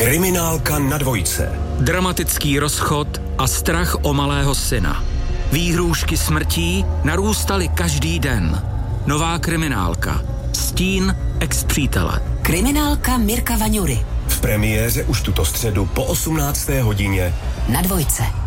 Kriminálka na dvojce. Dramatický rozchod a strach o malého syna. Výhrůžky smrtí narůstaly každý den. Nová kriminálka. Stín ex-přítele. Kriminálka Mirka Vaňury. V premiéře už tuto středu po 18. hodině na dvojce.